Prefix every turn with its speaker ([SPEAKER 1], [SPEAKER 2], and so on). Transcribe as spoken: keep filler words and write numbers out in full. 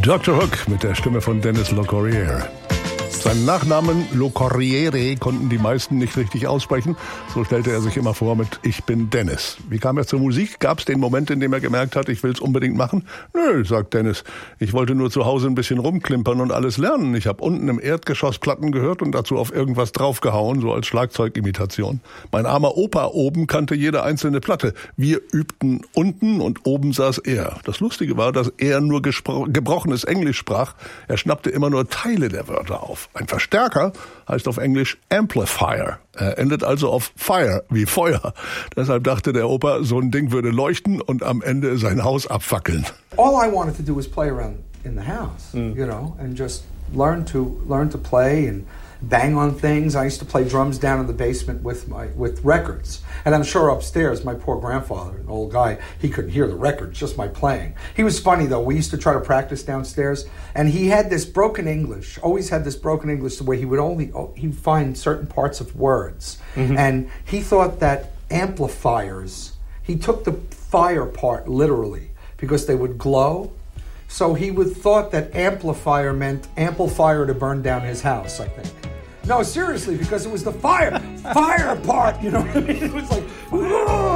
[SPEAKER 1] Doktor Hook mit der Stimme von Dennis LeCorriere. Seinen Nachnamen LeCorriere konnten die meisten nicht richtig aussprechen. So stellte er sich immer vor mit Ich bin Dennis. Wie kam er zur Musik? Gab es den Moment, in dem er gemerkt hat, ich will es unbedingt machen? Nö, sagt Dennis. Ich wollte nur zu Hause ein bisschen rumklimpern und alles lernen. Ich habe unten im Erdgeschoss Platten gehört und dazu auf irgendwas draufgehauen, so als Schlagzeugimitation. Mein armer Opa oben kannte jede einzelne Platte. Wir übten unten und oben saß er. Das Lustige war, dass er nur gespro- gebrochenes Englisch sprach. Er schnappte immer nur Teile der Wörter auf. Ein Verstärker heißt auf Englisch Amplifier. Er endet also auf Fire, wie Feuer. Deshalb dachte der Opa, so ein Ding würde leuchten und am Ende sein Haus abfackeln.
[SPEAKER 2] All I wanted to do was play around in the house, mm. you know, and just learn to learn to play and bang on things. I used to play drums down in the basement with my with records. And I'm sure upstairs, my poor grandfather, an old guy, he couldn't hear the records, just my playing. He was funny, though. We used to try to practice downstairs, and he had this broken English, always had this broken English, the way he would only, he'd find certain parts of words. Mm-hmm. And he thought that amplifiers, he took the fire part literally, because they would glow. So he would thought that amplifier meant amplifier to burn down his house, I think. No, seriously, because it was the fire, fire part, you know what I mean? It was like, whoa!